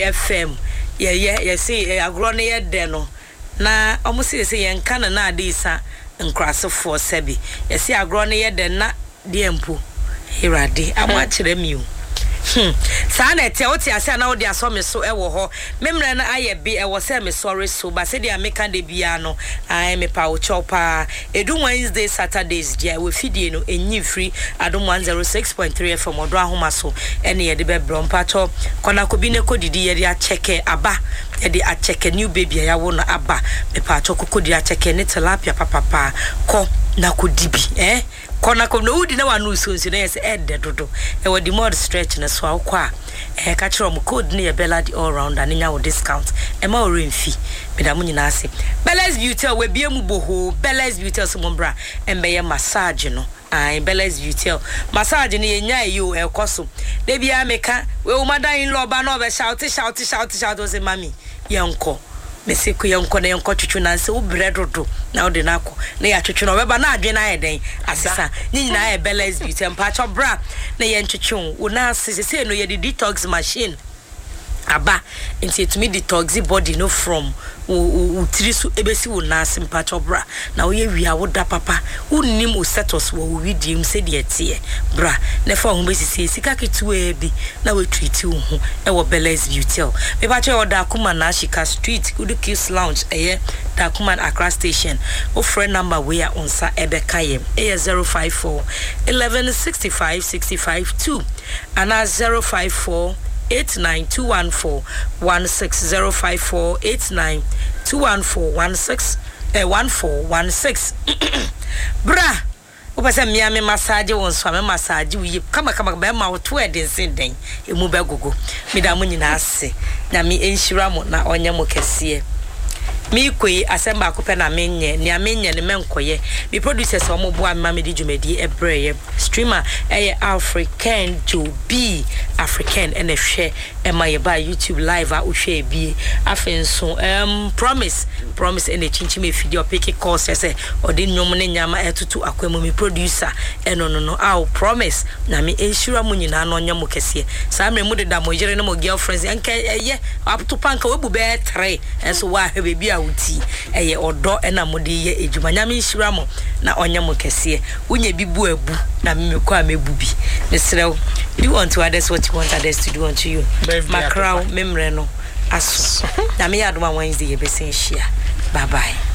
FM ye say agro na ye de no na omo say yenka na ade isa nkrasefo sebi ye say agro na ye de na de empo Irade amwa kire mi o sa na ete oti ase na odi aso me so ewo ho memre na aye bi ewo se me sorry so ba se dia meka de bia no ai me pa o chopa edu Wednesday Saturdays dia we fidie no enyi free adom 106.3 FM odo ahoma so ene ye de be brompa cho kona ko bi ne ko didi ye dia cheke aba ye de a cheke new baby ya wo no aba me pa cho kokodi a cheke ne tilapia papa ko na ko dibi kona ko no udi na wanu so na yes ede dodo e wodi mod stretch na so akwa ka kire mo code ne ye Bella all round and nya wo discount e ma ore mfi me da mo nyina ase Bella's Beauty we bia mu boho Bella's Beauty so mombra embe ye massage no Bella's Beauty massage ne ye nya yo e koso de bia meka we wo madan in law ba no be shout o say mami ye nko Meseko yanko na yanko twetwe na nse wo bredodo na wo de na akọ na ya twetwe no beba na adwe na yeden asesa nyina ya Bella's Beauty mpacho bra na ye ntwetwe wo na asese no ye the detox machine aba nti etumi detox body no from utiri so ebesi wo na mpacho bra na wo ye wia wo da papa unnim o status wo widim se de etie bra na fa ho besisi sika ketu e bi na we treat wo ho e wo Bella's Beauty me ba che order kuma na Ashika Street Udu Kiss Lounge da kuma Accra station o friend number we ya onsa ebeka ye 054 1165 652 ana 054 89214 16054 89214 1416 bra upasa miame massage won so me massage wi kama be ma wo to edin den emu be gogo me da mo nyina ase na me enhira mo na onye mo kese mi koi asemba akopɛ na menye ne amenye ne menkoye mi producers o mo boa ma me di dwumadi ebreye streamer African Joby African ene hwe ema ye ba YouTube live a uhwe bi afenso promise ene chinchi me fidi o pick calls say odi nwom ne nyama etutu akwemu mi producer no promise na me ensure mo nyina no nya mo kese sa me mu de da mo yere ne mo girlfriends enke ye apto panka we bu be 3 enso wa hwe bi uti eye odo ena modi ye ejuma nyame nhira mo na onye mo kese unye bibu abu na memeko amebu bi mesrew you want to others what you want others to do unto you macrow memre no aso na me yadoma Wednesday ye besen hia bye bye.